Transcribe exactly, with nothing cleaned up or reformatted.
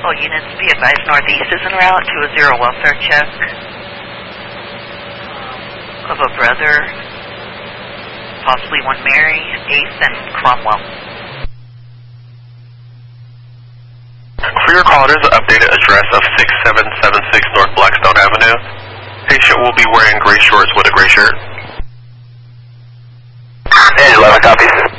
All units, be advised, Northeast is en route to a zero welfare check of a brother, possibly one Mary, eighth, and Cromwell. For your callers, updated address of six seven seven six North Blackstone Avenue. Patient will be wearing gray shorts with a gray shirt. Angela, copies.